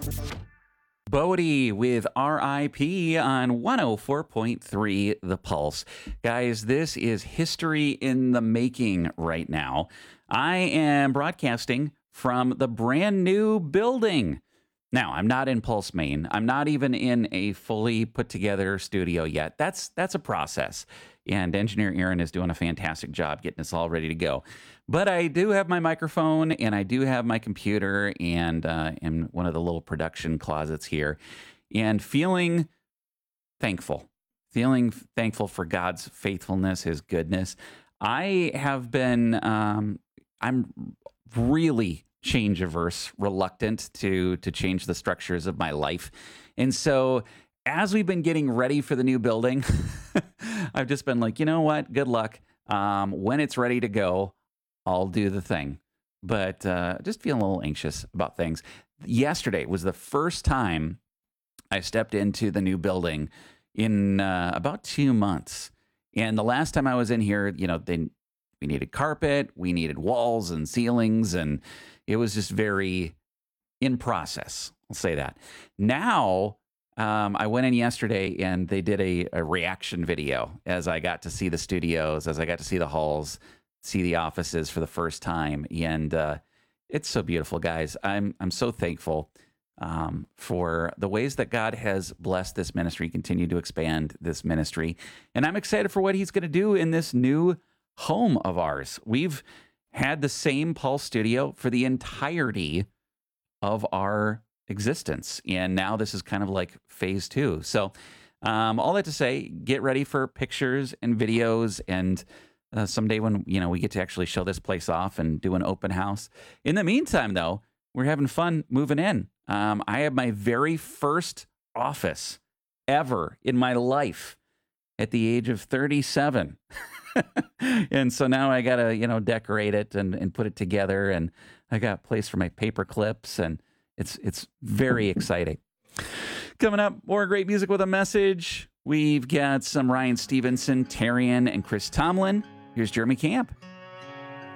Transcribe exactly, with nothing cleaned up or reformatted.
Bodie with R I P on one oh four point three The Pulse. Guys, this is history in the making right now. I am broadcasting from the brand new building. Now, I'm not in Pulse, Maine. I'm not even in a fully put together studio yet. That's that's a process. And engineer Aaron is doing a fantastic job getting us all ready to go. But I do have my microphone and I do have my computer and uh, in one of the little production closets here, and feeling thankful, feeling thankful for God's faithfulness, His goodness. I have been, um, I'm really change averse, reluctant to to change the structures of my life. And so as we've been getting ready for the new building, I've just been like, you know what? Good luck. Um, when it's ready to go, I'll do the thing. But uh, just feeling a little anxious about things. Yesterday was the first time I stepped into the new building in uh, about two months. And the last time I was in here, you know, they we needed carpet, we needed walls and ceilings, and it was just very in process. I'll say that. Now, um, I went in yesterday and they did a, a reaction video as I got to see the studios, as I got to see the halls, see the offices for the first time. And uh, it's so beautiful, guys. I'm I'm so thankful um, for the ways that God has blessed this ministry, continue to expand this ministry. And I'm excited for what He's going to do in this new home of ours. We've had the same Pulse studio for the entirety of our existence. And now this is kind of like phase two. So um, all that to say, get ready for pictures and videos, and uh, someday when, you know, we get to actually show this place off and do an open house. In the meantime, though, we're having fun moving in. Um, I have my very first office ever in my life at the age of thirty-seven. And so now I got to, you know, decorate it and, and put it together. And I got a place for my paper clips, and it's it's very exciting. Coming up, more great music with a message. We've got some Ryan Stevenson, Tarian, and Chris Tomlin. Here's Jeremy Camp.